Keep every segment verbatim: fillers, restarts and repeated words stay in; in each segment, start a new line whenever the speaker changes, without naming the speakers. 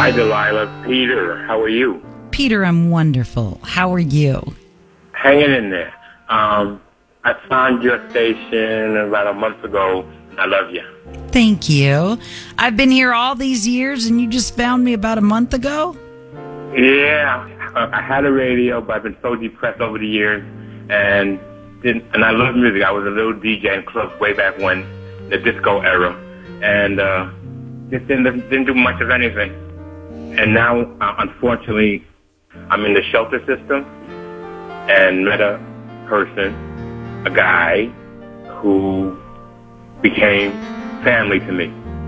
Hi, Delilah. Peter, how are you?
Peter, I'm wonderful. How are you?
Hanging in there. Um, I found your station about a month ago. I love you.
Thank you. I've been here all these years, and you just found me about a month ago?
Yeah, I had a radio, but I've been so depressed over the years, and didn't, and I love music. I was a little D J in clubs way back when, the disco era, and uh, just didn't, didn't do much of anything. And now, uh, unfortunately, I'm in the shelter system, and met a person, a guy, who became family to me.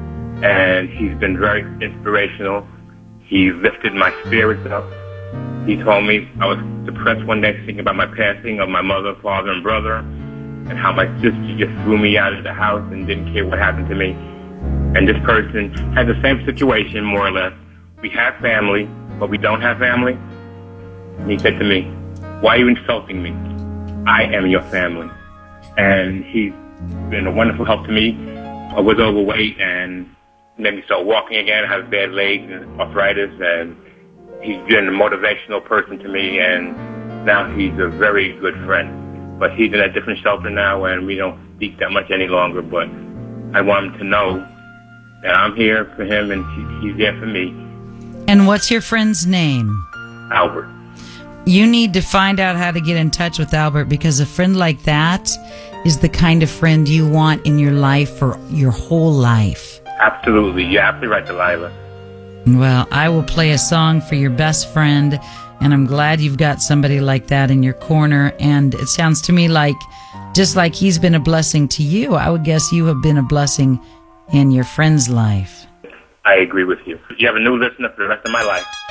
And he's been very inspirational. He lifted my spirits up. He told me I was depressed one day thinking about my passing of my mother, father, and brother, and how my sister just threw me out of the house and didn't care what happened to me. And this person had the same situation, more or less. We have family, but we don't have family. And he said to me, "Why are you insulting me? I am your family." And he's been a wonderful help to me. I was overweight and made me start walking again. I have bad legs and arthritis, and he's been a motivational person to me, and now he's a very good friend. But he's in a different shelter now, and we don't speak that much any longer, but I want him to know that I'm here for him, and he, he's there for me.
And what's your friend's name?
Albert.
You need to find out how to get in touch with Albert, because a friend like that is the kind of friend you want in your life for your whole life.
Absolutely. You're absolutely right, Delilah.
Well, I will play a song for your best friend, and I'm glad you've got somebody like that in your corner. And it sounds to me like, just like he's been a blessing to you, I would guess you have been a blessing in your friend's life.
I agree with you. You have a new listener for the rest of my life.